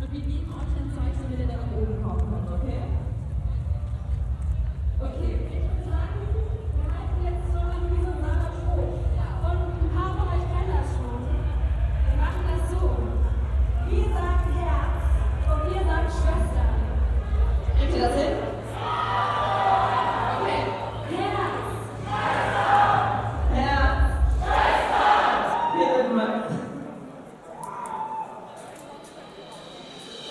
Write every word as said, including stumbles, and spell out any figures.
Und wir geben euch ein Zeichen, wenn ihr da nach oben kommen könnt, okay? Okay.